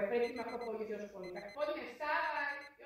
predtým, ako pôjdeš do školy. Tak poďme, vstávaj!